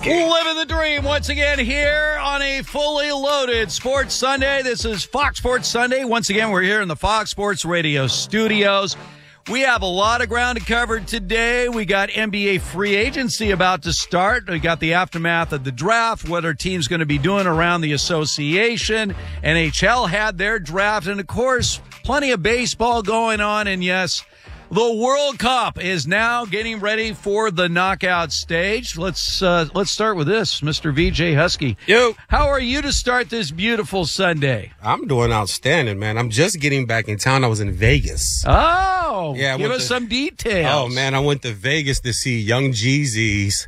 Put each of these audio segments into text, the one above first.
Husky. Living the dream once again here on a fully loaded Sports Sunday. This is Fox Sports Sunday. Once again, we're here in the Fox Sports Radio studios. We have a lot of ground to cover today. We got NBA free agency about to start. We got the aftermath of the draft, what our team's going to be doing around the association. NHL had their draft, and of course, plenty of baseball going on. And yes, the World Cup is now getting ready for the knockout stage. Let's start with this, Mr. VJ Husky. Yo. How are you to start this beautiful Sunday? I'm doing outstanding, man. I'm just getting back in town. I was in Vegas. Oh, yeah. Give us some details. Oh, man, I went to Vegas to see Young Jeezy's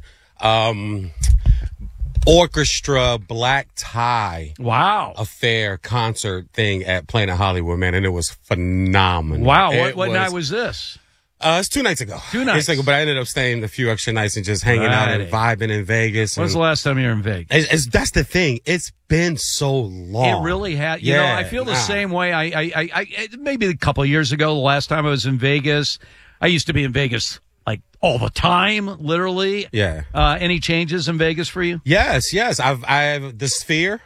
orchestra black tie affair concert thing at Planet Hollywood, man, and it was phenomenal. Wow. What night was this? It's 2 nights ago. 2 nights. But I ended up staying a few extra nights and just hanging out and vibing in Vegas. When's the last time you were in Vegas? That's the thing. It's been so long. It really has. You know, I feel the same way. I maybe a couple of years ago, the last time I was in Vegas, I used to be in Vegas like all the time, literally. Yeah. Any changes in Vegas for you? Yes. I've the Sphere,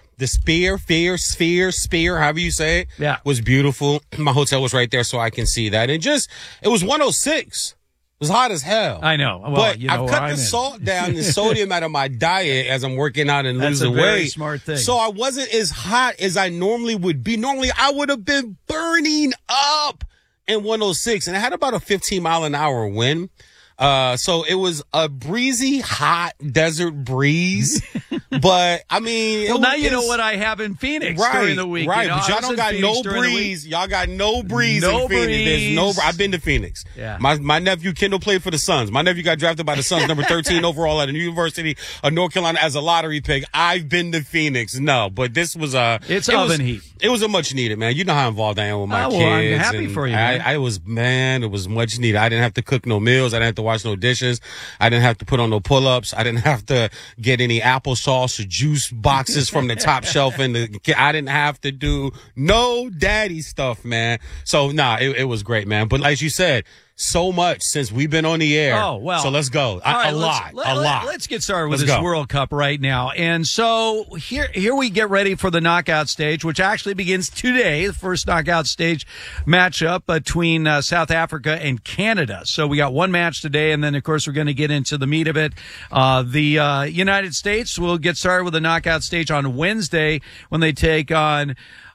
however you say it. Yeah. Was beautiful. My hotel was right there, so I can see that. And it was 106. It was hot as hell. I know. Well, but you know I've cut the salt down, the sodium out of my diet as I'm working out and losing weight. That's a very smart thing. So I wasn't as hot as I normally would be. Normally, I would have been burning up in 106, and I had about a 15-mile-an-hour wind. So it was a breezy, hot desert breeze. But, I mean... Well, now you know what I have in Phoenix during the week. Right, you know, but y'all don't got no breeze. Y'all got no breeze in Phoenix. There's I've been to Phoenix. Yeah. My nephew, Kendall, played for the Suns. My nephew got drafted by the Suns, number 13 overall at the University of North Carolina as a lottery pick. I've been to Phoenix. No, but this was It's oven heat. It was a much needed, man. You know how involved I am with my kids. Well, I'm happy for you, man. It was much needed. I didn't have to cook no meals. I didn't have to wash no dishes. I didn't have to put on no pull-ups. I didn't have to get any applesauce or juice boxes from the top shelf. I didn't have to do no daddy stuff, man. So, it was great, man. But like you said, so much since we've been on the air. Oh, well. So let's go. A lot. Let's get started with this World Cup right now. And so here we get ready for the knockout stage, which actually begins today, the first knockout stage matchup between South Africa and Canada. So we got one match today, and then, of course, we're going to get into the meat of it. The United States will get started with the knockout stage on Wednesday when they take on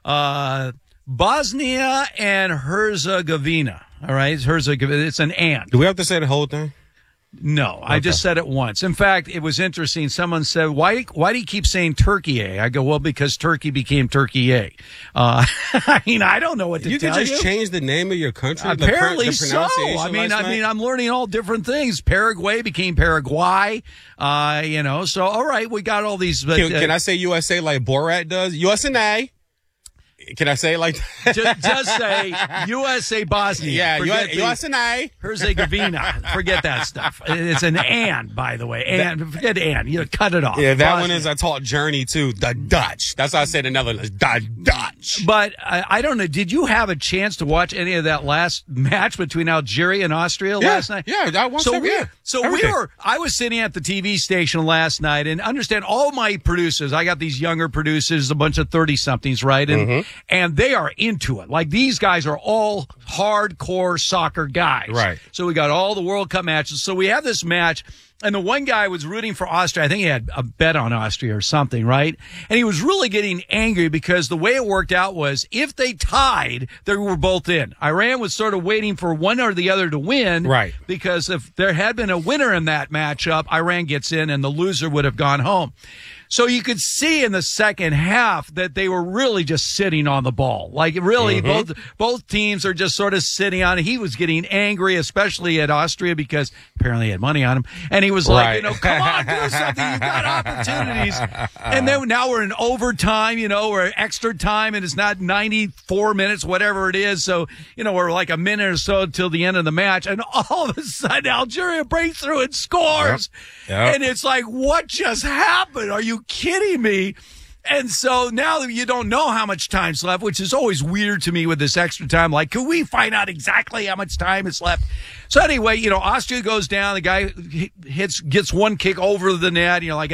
Bosnia and Herzegovina. All right, it's an and. Do we have to say the whole thing? No, okay. I just said it once. In fact, it was interesting. Someone said, why do you keep saying Turkey? I go, well, because Turkey became Turkey. I mean, I don't know what to tell you. You can just change the name of your country. Apparently so. I mean, I'm learning all different things. Paraguay became Paraguay. So all right, we got all these. But, can I say USA like Borat does? USA. Can I say it like that? Just say USA Bosnia. Yeah, USA. Herzegovina. Forget that stuff. It's an and, by the way. Forget and. You cut it off. Yeah, that Bosnia. One is I taught Journey too. The Dutch. That's why I said another. The Dutch. But I don't know. Did you have a chance to watch any of that last match between Algeria and Austria last night? Yeah, I watched it. I was sitting at the TV station last night and understand all my producers. I got these younger producers, a bunch of 30-somethings, right? And they are into it. Like, these guys are all hardcore soccer guys. Right. So we got all the World Cup matches. So we have this match, and the one guy was rooting for Austria. I think he had a bet on Austria or something, right? And he was really getting angry because the way it worked out was if they tied, they were both in. Iran was sort of waiting for one or the other to win. Right. Because if there had been a winner in that matchup, Iran gets in and the loser would have gone home. So you could see in the second half that they were really just sitting on the ball. Like, really, both teams are just sort of sitting on it. He was getting angry, especially at Austria, because apparently he had money on him. And he was like, come on, do something. You've got opportunities. And then now we're in overtime, or extra time, and it's not 94 minutes, whatever it is. So, we're like a minute or so till the end of the match. And all of a sudden, Algeria breaks through and scores. Yep. And it's like, what just happened? Are you kidding me? And so now you don't know how much time's left, which is always weird to me with this extra time. Like, could we find out exactly how much time is left? So anyway, Austria goes down. The guy gets one kick over the net. Like,